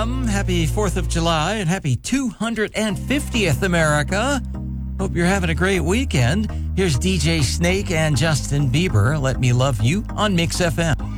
FM. Happy 4th of July and happy 250th, America. Hope you're having a great weekend. Here's DJ Snake and Justin Bieber. Let Me Love You on Mix FM.